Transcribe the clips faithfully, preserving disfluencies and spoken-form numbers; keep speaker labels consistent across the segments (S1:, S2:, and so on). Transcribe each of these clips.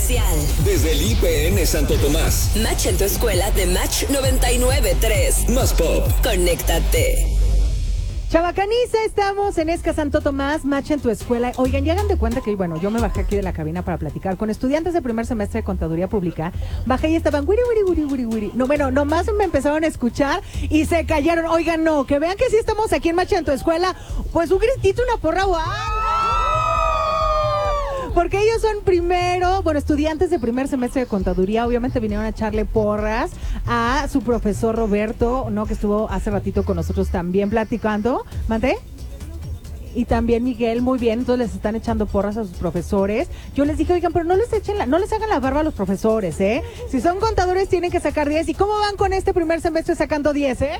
S1: especial.
S2: Desde el I P N Santo Tomás.
S1: Match en tu escuela de Match noventa y nueve punto tres.
S2: Más Pop.
S1: Conéctate.
S3: Chavacaniza, estamos en Esca Santo Tomás, Match en tu escuela. Oigan, ya hagan de cuenta que, bueno, yo me bajé aquí de la cabina para platicar con estudiantes de primer semestre de Contaduría Pública. Bajé y estaban wiri, wiri, wiri, wiri, wiri. No, bueno, nomás me empezaron a escuchar y se callaron. Oigan, no, que vean que sí estamos aquí en Match en tu escuela. Pues un gritito, una porra, ¡wow! Porque ellos son primero, bueno, estudiantes de primer semestre de Contaduría, obviamente vinieron a echarle porras a su profesor Roberto, ¿no? Que estuvo hace ratito con nosotros también platicando. ¿Mandé? Y también Miguel, muy bien, entonces les están echando porras a sus profesores. Yo les dije, oigan, pero no les echen la, no les hagan la barba a los profesores, ¿eh? Si son contadores tienen que sacar diez. ¿Y cómo van con este primer semestre sacando diez, eh?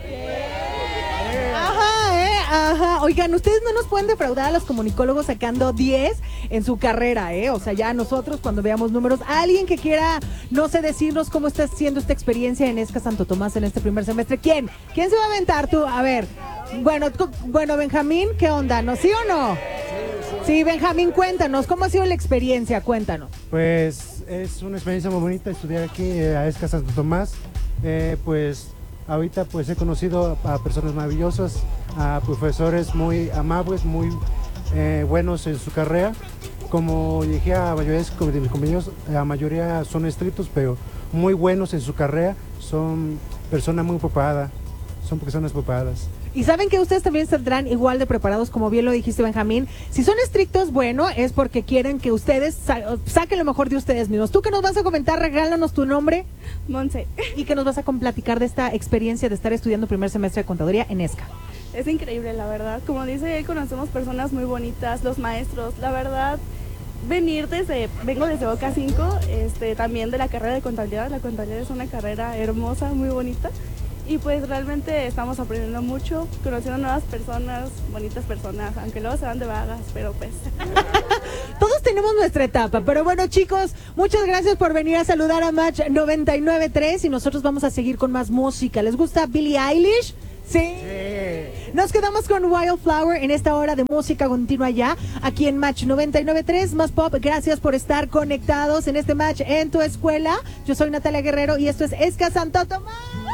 S3: Ajá, eh, ajá. Oigan, ustedes no nos pueden defraudar a los comunicólogos sacando diez en su carrera, eh. O sea, ya nosotros cuando veamos números, alguien que quiera, no sé, decirnos cómo está siendo esta experiencia en Esca Santo Tomás en este primer semestre. ¿Quién? ¿Quién se va a aventar tú? A ver. Bueno, bueno, Benjamín, ¿qué onda? ¿No? ¿Sí o no? Sí, Benjamín, cuéntanos, ¿cómo ha sido la experiencia? Cuéntanos.
S4: Pues es una experiencia muy bonita estudiar aquí eh, a Esca Santo Tomás. Eh, pues ahorita pues he conocido a, a personas maravillosas, a profesores muy amables, muy eh, buenos en su carrera. Como dije a mayoría de mis compañeros, la mayoría son estrictos, pero muy buenos en su carrera. Son personas muy preparadas, son personas preparadas.
S3: Y saben que ustedes también saldrán igual de preparados, como bien lo dijiste, Benjamín. Si son estrictos, bueno, es porque quieren que ustedes sa- saquen lo mejor de ustedes mismos. ¿Tú qué nos vas a comentar? Regálanos tu nombre.
S5: Monse.
S3: ¿Y qué nos vas a platicar de esta experiencia de estar estudiando primer semestre de Contaduría en Esca?
S5: Es increíble, la verdad. Como dice él, conocemos personas muy bonitas, los maestros. La verdad, venir desde, vengo desde Boca cinco, este, también de la carrera de contabilidad. La contabilidad es una carrera hermosa, muy bonita. Y pues realmente estamos aprendiendo mucho, conociendo nuevas personas, bonitas personas, aunque luego se van de vagas, pero pues...
S3: Todos tenemos nuestra etapa, pero bueno, chicos, muchas gracias por venir a saludar a Match noventa y nueve punto tres y nosotros vamos a seguir con más música. ¿Les gusta Billie Eilish? ¿Sí? Sí. Nos quedamos con Wildflower en esta hora de música continua ya, aquí en Match noventa y nueve punto tres, Más Pop. Gracias por estar conectados en este Match en tu escuela. Yo soy Natalia Guerrero y esto es Esca Santo Tomás.